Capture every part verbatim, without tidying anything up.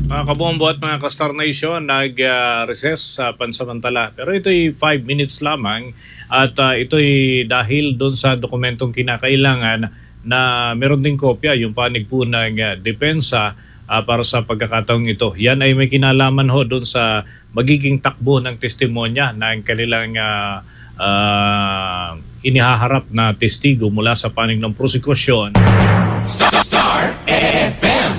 Mga kabombo at mga ka-Star Nation, nag-recess sa uh, pansamantala. Pero ito'y five minutes lamang at uh, ito'y dahil doon sa dokumentong kinakailangan na meron ding kopya, yung panig po ng uh, depensa uh, para sa pagkakataong ito. Yan ay may kinalaman ho doon sa magiging takbo ng testimonya ng kanilang uh, uh, inihaharap na testigo mula sa panig ng prosekusyon. Star, Star F M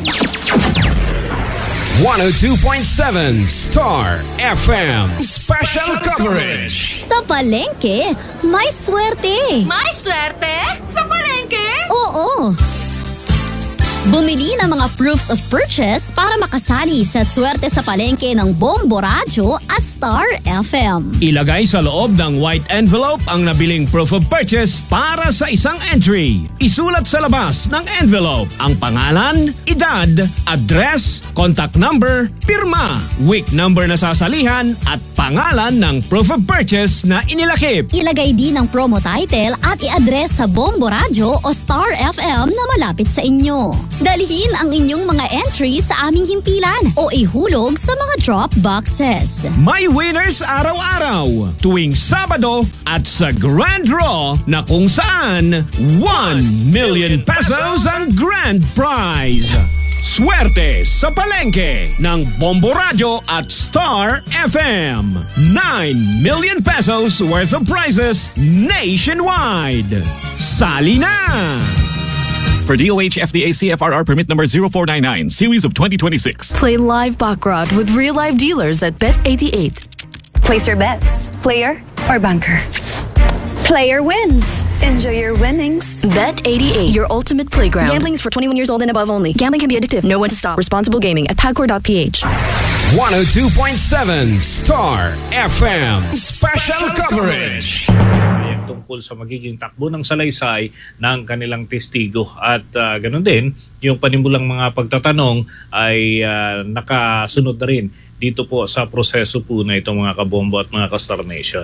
one oh two point seven Star F M Special Coverage. Sa palengke, may swerte. May swerte? Sa palengke? Oo. Bumili ng mga proofs of purchase para makasali sa swerte sa palengke ng Bombo Radio at Star F M. Ilagay sa loob ng white envelope ang nabiling proof of purchase para sa isang entry. Isulat sa labas ng envelope ang pangalan, edad, address, contact number, pirma, week number na sasalihan at pangalan ng proof of purchase na inilakip. Ilagay din ang promo title at i-address sa Bombo Radio o Star F M na malapit sa inyo. Dalhin ang inyong mga entry sa aming himpilan o ihulog sa mga drop boxes. May winners araw-araw tuwing Sabado at sa Grand Draw na kung saan one million pesos ang grand prize. Swerte sa palengke ng Bombo Radio at Star F M. nine million pesos worth of prizes nationwide. Sali na! For D O H F D A C F R R permit number zero four nine nine, series of twenty twenty-six. Play live baccarat with real live dealers at Bet eighty-eight. Place your bets. Player or bunker. Player wins. Enjoy your winnings. Bet eighty-eight, your ultimate playground. Gambling is for twenty-one years old and above only. Gambling can be addictive. Know when to stop. Responsible gaming at pagcor dot p h. one oh two point seven Star F M Special Coverage. Tungkol sa magiging takbo ng salaysay ng kanilang testigo. At uh, ganoon din, yung panimulang mga pagtatanong ay uh, nakasunod na rin dito po sa proseso po na itong mga kabombo at mga ka-Star Nation.